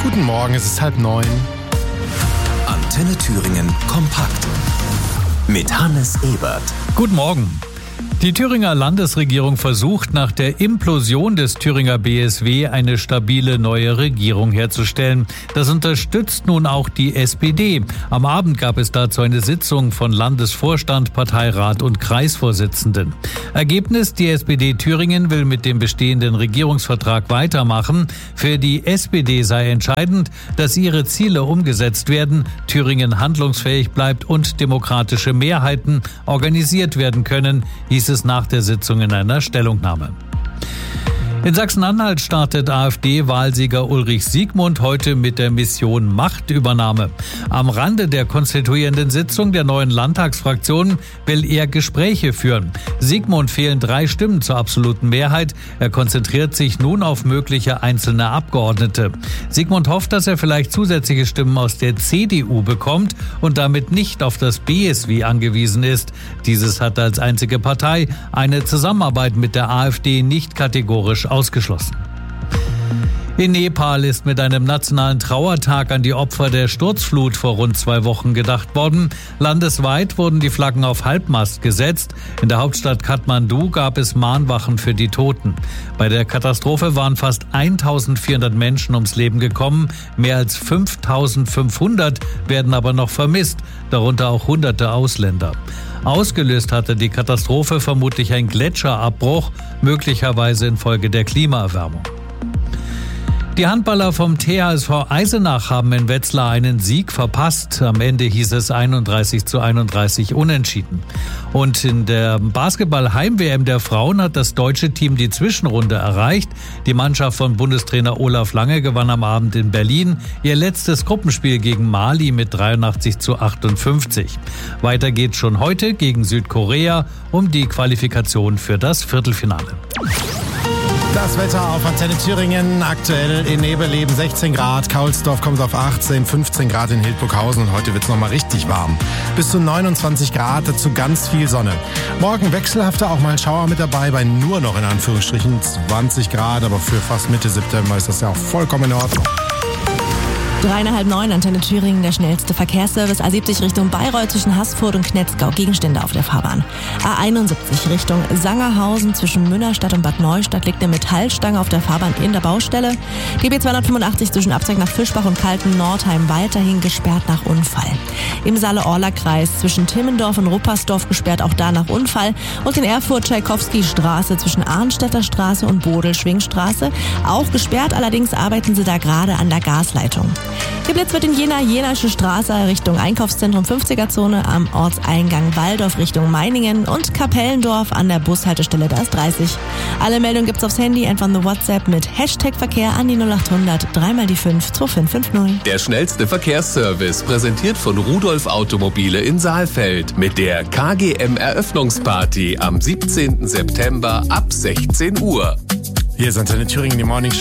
Guten Morgen, es ist 8:30. Antenne Thüringen kompakt mit Hannes Ebert. Guten Morgen. Die Thüringer Landesregierung versucht nach der Implosion des Thüringer BSW eine stabile neue Regierung herzustellen. Das unterstützt nun auch die SPD. Am Abend gab es dazu eine Sitzung von Landesvorstand, Parteirat und Kreisvorsitzenden. Ergebnis: Die SPD Thüringen will mit dem bestehenden Regierungsvertrag weitermachen. Für die SPD sei entscheidend, dass ihre Ziele umgesetzt werden, Thüringen handlungsfähig bleibt und demokratische Mehrheiten organisiert werden können, hieß es nach der Sitzung in einer Stellungnahme. In Sachsen-Anhalt startet AfD-Wahlsieger Ulrich Siegmund heute mit der Mission Machtübernahme. Am Rande der konstituierenden Sitzung der neuen Landtagsfraktion will er Gespräche führen. Siegmund fehlen 3 Stimmen zur absoluten Mehrheit. Er konzentriert sich nun auf mögliche einzelne Abgeordnete. Siegmund hofft, dass er vielleicht zusätzliche Stimmen aus der CDU bekommt und damit nicht auf das BSW angewiesen ist. Dieses hat als einzige Partei eine Zusammenarbeit mit der AfD nicht kategorisch ausgeschlossen. In Nepal ist mit einem nationalen Trauertag an die Opfer der Sturzflut vor rund 2 Wochen gedacht worden. Landesweit wurden die Flaggen auf Halbmast gesetzt. In der Hauptstadt Kathmandu gab es Mahnwachen für die Toten. Bei der Katastrophe waren fast 1400 Menschen ums Leben gekommen. Mehr als 5500 werden aber noch vermisst, darunter auch hunderte Ausländer. Ausgelöst hatte die Katastrophe vermutlich ein Gletscherabbruch, möglicherweise infolge der Klimaerwärmung. Die Handballer vom THSV Eisenach haben in Wetzlar einen Sieg verpasst. Am Ende hieß es 31:31 unentschieden. Und in der Basketball-Heim-WM der Frauen hat das deutsche Team die Zwischenrunde erreicht. Die Mannschaft von Bundestrainer Olaf Lange gewann am Abend in Berlin ihr letztes Gruppenspiel gegen Mali mit 83:58. Weiter geht's schon heute gegen Südkorea um die Qualifikation für das Viertelfinale. Das Wetter auf Antenne Thüringen, aktuell in Nebeleben 16 Grad, Kaulsdorf kommt auf 18, 15 Grad in Hildburghausen und heute wird es nochmal richtig warm. Bis zu 29 Grad, dazu ganz viel Sonne. Morgen wechselhafter, auch mal Schauer mit dabei, bei nur noch in Anführungsstrichen 20 Grad, aber für fast Mitte September ist das ja auch vollkommen in Ordnung. 8:30, Antenne Thüringen, der schnellste Verkehrsservice. A70 Richtung Bayreuth zwischen Haßfurt und Knetzgau, Gegenstände auf der Fahrbahn. A71 Richtung Sangerhausen zwischen Münnerstadt und Bad Neustadt liegt eine Metallstange auf der Fahrbahn in der Baustelle. Die B285 zwischen Abzweig nach Fischbach und Kalten-Nordheim weiterhin gesperrt nach Unfall. Im Saale-Orla-Kreis zwischen Timmendorf und Ruppersdorf gesperrt, auch da nach Unfall. Und in Erfurt-Tschaikowski-Straße zwischen Arnstädter Straße und Bodel-Schwingstraße auch gesperrt, allerdings arbeiten sie da gerade an der Gasleitung. Geblitzt wird in Jena-Jenasche Straße Richtung Einkaufszentrum 50er-Zone, am Ortseingang Walldorf Richtung Meiningen und Kapellendorf an der Bushaltestelle, da ist 30. Alle Meldungen gibt's aufs Handy, einfach eine WhatsApp mit #Verkehr an die 0800 3x5 2550. Der schnellste Verkehrsservice, präsentiert von Rudolf Automobile in Saalfeld mit der KGM-Eröffnungsparty am 17. September ab 16 Uhr. Hier ist Antenne Thüringen, die Morning Show.